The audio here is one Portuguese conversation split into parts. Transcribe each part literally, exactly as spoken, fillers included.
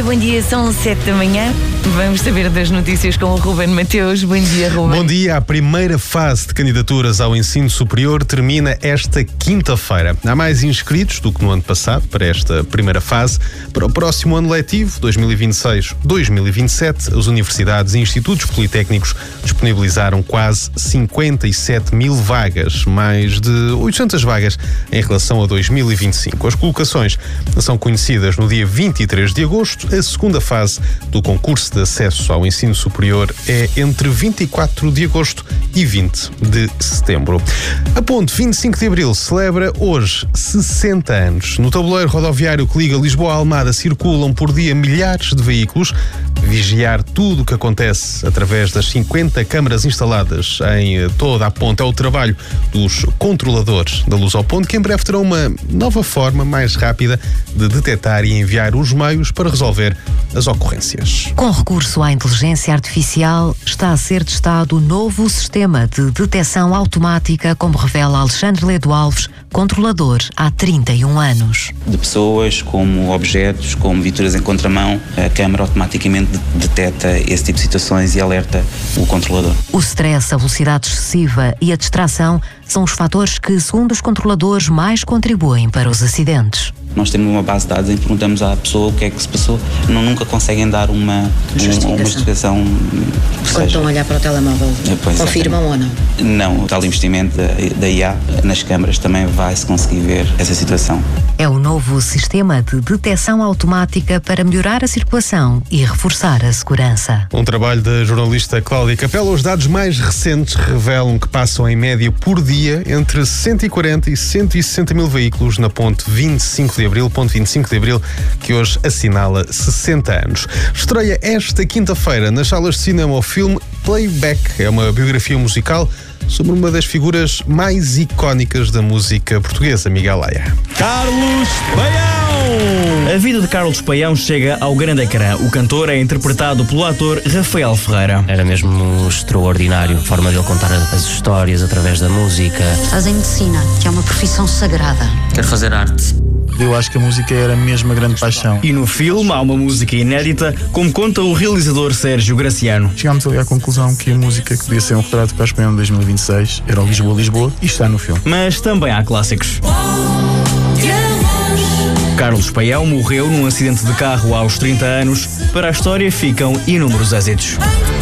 bom dia, são sete da manhã. Vamos saber das notícias com o Ruben Mateus. Bom dia, Ruben. Bom dia. A primeira fase de candidaturas ao ensino superior termina esta quinta-feira. Há mais inscritos do que no ano passado para esta primeira fase. Para o próximo ano letivo, dois mil e vinte e seis dois mil e vinte e sete, as universidades e institutos politécnicos disponibilizaram quase cinquenta e sete mil vagas, mais de oitocentas vagas em relação a dois mil e vinte e cinco. As colocações são conhecidas no dia vinte e três de agosto. A segunda fase do concurso de acesso ao ensino superior é entre vinte e quatro de agosto e vinte de setembro. A ponte vinte e cinco de abril celebra hoje sessenta anos. No tabuleiro rodoviário que liga Lisboa a Almada circulam por dia milhares de veículos. Vigiar tudo o que acontece através das cinquenta câmaras instaladas em toda a ponte é o trabalho dos controladores da Luz ao Ponto, que em breve terão uma nova forma mais rápida de detectar e enviar os meios para resolver as ocorrências. Com recurso à inteligência artificial, está a ser testado o novo sistema de detecção automática, como revela Alexandre Ledo Alves, controlador há trinta e um anos. De pessoas, como objetos, como viaturas em contramão, a câmara automaticamente detecta esse tipo de situações e alerta o controlador. O stress, a velocidade excessiva e a distração são os fatores que, segundo os controladores, mais contribuem para os acidentes. Nós temos uma base de dados em que perguntamos à pessoa o que é que se passou. Não, nunca conseguem dar uma justificação. Uma justificação Quando estão a olhar para o telemóvel, pois, confirmam ou não? Não, o tal investimento da, da I A nas câmaras também vai-se conseguir ver essa situação. É o novo sistema de detecção automática para melhorar a circulação e reforçar a segurança. Um trabalho da jornalista Cláudia Capela. Os dados mais recentes revelam que passam em média por dia entre cento e quarenta e cento e sessenta mil veículos na ponte vinte e cinco de abril, ponte vinte e cinco de abril, que hoje assinala sessenta anos. Estreia esta quinta-feira nas salas de cinema o filme Playback. É uma biografia musical sobre uma das figuras mais icónicas da música portuguesa, Miguel Laia. Carlos Paião! A vida de Carlos Paião chega ao grande ecrã. O cantor é interpretado pelo ator Rafael Ferreira. Era mesmo extraordinário a forma dele contar as histórias através da música. Estás em medicina, que é uma profissão sagrada. Quero fazer arte. Eu acho que a música era mesmo a grande paixão. E no filme há uma música inédita, como conta o realizador Sérgio Graciano. Chegámos ali à conclusão que a música que podia ser um retrato de Carlos Paião de dois mil e vinte e seis era o Lisboa, Lisboa, e está no filme. Mas também há clássicos. Carlos Paião morreu num acidente de carro aos trinta anos. Para a história ficam inúmeros êxitos.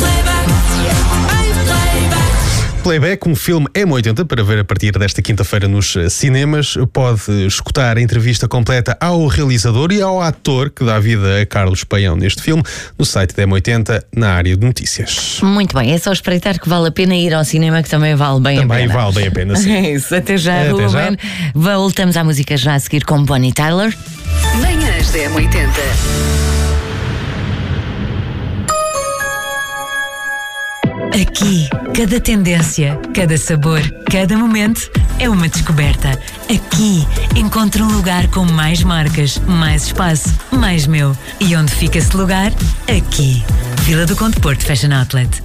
Playback, um filme M oitenta para ver a partir desta quinta-feira nos cinemas. Pode escutar a entrevista completa ao realizador e ao ator que dá vida a Carlos Paião neste filme no site da M oitenta, na área de notícias. Muito bem, é só espreitar que vale a pena ir ao cinema, que também vale bem também a pena. Também vale bem a pena, sim. É isso, até já, até Ruben. já. Voltamos à música já a seguir com Bonnie Tyler. Manhãs da M oitenta. Aqui, cada tendência, cada sabor, cada momento é uma descoberta. Aqui, encontro um lugar com mais marcas, mais espaço, mais meu. E onde fica esse lugar? Aqui. Vila do Conde Porto Fashion Outlet.